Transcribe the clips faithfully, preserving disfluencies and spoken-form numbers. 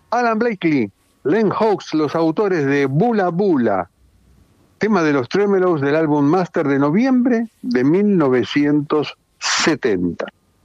Alan Blakely, Len Hawks, los autores de Bula Bula, tema de los Tremelows del álbum Master de noviembre de mil novecientos setenta.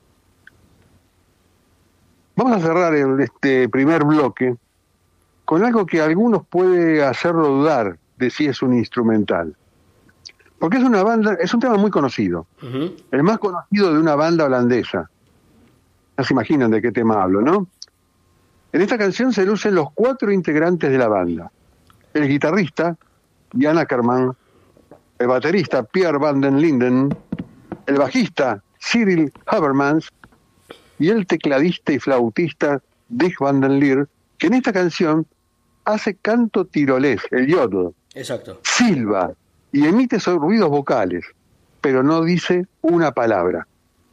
Vamos a cerrar el, este primer bloque con algo que a algunos puede hacerlo dudar de si es un instrumental. Porque es una banda, es un tema muy conocido. Uh-huh. El más conocido de una banda holandesa. Ya se imaginan de qué tema hablo, ¿no? En esta canción se lucen los cuatro integrantes de la banda. El guitarrista, Jan Ackerman, el baterista, Pierre van den Linden, el bajista, Cyril Habermans, y el tecladista y flautista, Dick van den Leer, que en esta canción hace canto tirolés, el yodel. Exacto. Silba y emite esos ruidos vocales, pero no dice una palabra.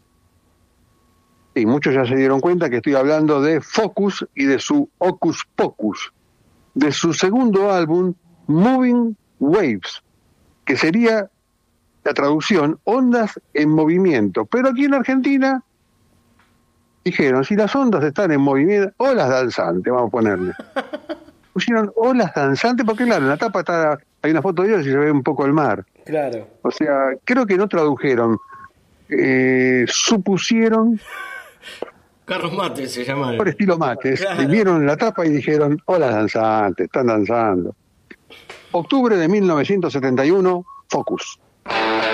Y muchos ya se dieron cuenta que estoy hablando de Focus y de su Hocus Pocus, de su segundo álbum, Moving Waves, que sería la traducción, ondas en movimiento. Pero aquí en Argentina dijeron, si las ondas están en movimiento, olas danzantes, vamos a ponerle. Pusieron olas danzantes, porque claro, en la tapa está, hay una foto de ellos y se ve un poco el mar. Claro. O sea, creo que no tradujeron, eh, supusieron... Carlos Mates se llama. Por estilo Mates, Claro. Y vieron la tapa y dijeron, olas danzantes, están danzando. Octubre de mil novecientos setenta y uno, Focus.